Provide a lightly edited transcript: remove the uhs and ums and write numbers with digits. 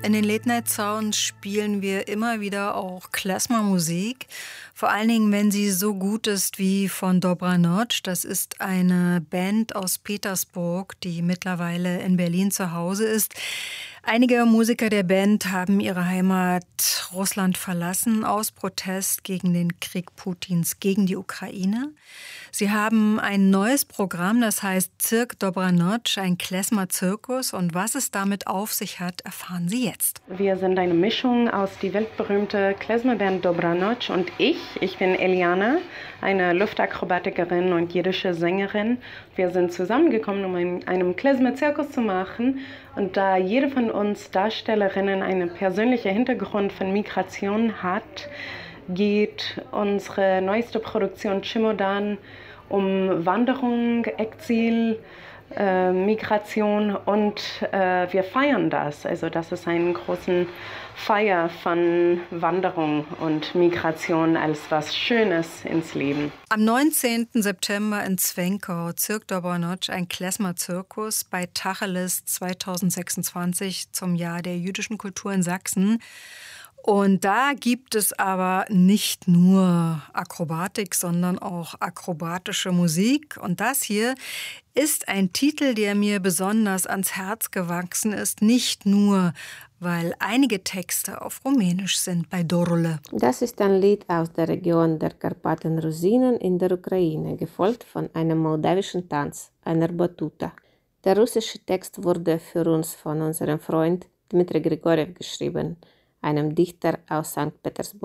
In den Late-Night-Sounds spielen wir immer wieder auch Klezmer-Musik. Vor allen Dingen, wenn sie so gut ist wie von Dobra Noc. Das ist eine Band aus Petersburg, die mittlerweile in Berlin zu Hause ist. Einige Musiker der Band haben ihre Heimat Russland verlassen aus Protest gegen den Krieg Putins gegen die Ukraine. Sie haben ein neues Programm, das heißt Zirk Dobra Noc, ein Klezmer-Zirkus. Und was es damit auf sich hat, erfahren Sie jetzt. Wir sind eine Mischung aus die weltberühmte Klezmer-Band Dobra Noc und ich. Ich bin Eliana, eine Luftakrobatikerin und jiddische Sängerin. Wir sind zusammengekommen, um einen Klezmer-Zirkus zu machen. Und da jede von uns Darstellerinnen einen persönlichen Hintergrund von Migration hat, geht unsere neueste Produktion Chimodan um Wanderung, Exil, Migration und wir feiern das. Also das ist eine große Feier von Wanderung und Migration als was Schönes ins Leben. Am 19. September in Zwinkau, Zirk Dobra Noc, ein Klezmer-Zirkus bei Tacheles 2026 zum Jahr der jüdischen Kultur in Sachsen. Und da gibt es aber nicht nur Akrobatik, sondern auch akrobatische Musik. Und das hier ist ein Titel, der mir besonders ans Herz gewachsen ist. Nicht nur, weil einige Texte auf Rumänisch sind bei Dorule. Das ist ein Lied aus der Region der Karpaten-Rosinen in der Ukraine, gefolgt von einem moldawischen Tanz, einer Batuta. Der russische Text wurde für uns von unserem Freund Dmitri Grigorjew geschrieben, einem Dichter aus Sankt Petersburg.